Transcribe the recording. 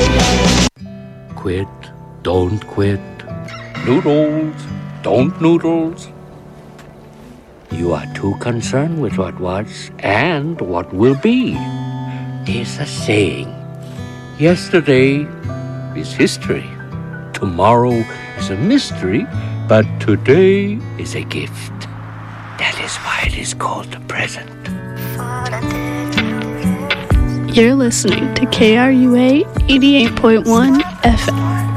Quit, don't quit. Noodles, don't noodles. You are too concerned with what was and what will be. There's a saying, yesterday is history. Tomorrow is a mystery, but today is a gift. That is why it is called the present. You're listening to KRUA 88.1 FM.